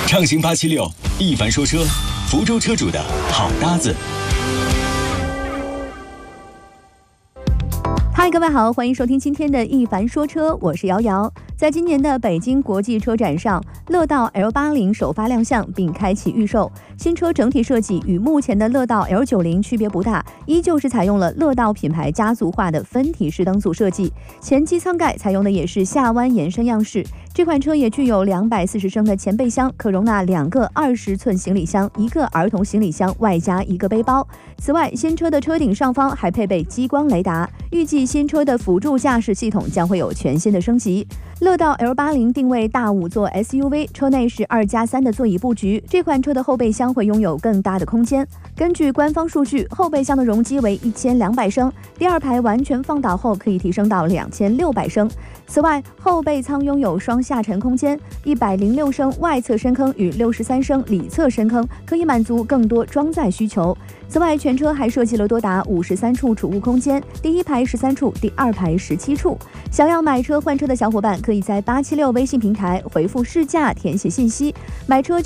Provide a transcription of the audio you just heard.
畅行876，一凡说车，福州车主的好搭子。 嗨，各位好，欢迎收听今天的一凡说车，我是瑶瑶。在今年的北京国际车展上，乐道 L80 首发亮相并开启预售。新车整体设计与目前的乐道 L90 区别不大，依旧是采用了乐道品牌家族化的分体式灯组设计，前机舱盖采用的也是下弯延伸样式。这款车也具有240升的前备箱，可容纳2个20寸行李箱、1个儿童行李箱，外加1个背包。此外，新车的车顶上方还配备激光雷达，预计新车的辅助驾驶系统将会有全新的升级。乐道 L80 定位大5座 SUV， 车内是2+3的座椅布局，这款车的后备箱会拥有更大的空间。根据官方数据，后备箱的容积为1200升，第二排完全放倒后可以提升到2600升。此外，后备舱拥有双下沉空间，106升外侧深坑与63升里侧深坑，可以满足更多装载需求。此外，全车还设计了多达53处储物空间，第一排13处，第二排17处。想要买车换车的小伙伴，可以在876微信平台回复试驾填写信息，买车